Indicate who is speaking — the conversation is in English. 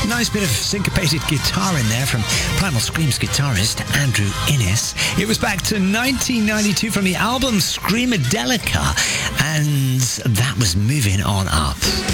Speaker 1: Nice bit of syncopated guitar in there from Primal Scream's guitarist Andrew Innes. It was back to 1992 from the album Screamadelica, and that was Moving On Up.